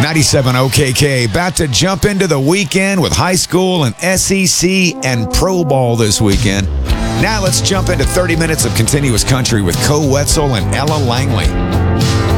97 OKK, about to jump into the weekend with high school and SEC and Pro Ball this weekend. Now let's jump into 30 minutes of continuous country with Co Wetzel and Ella Langley.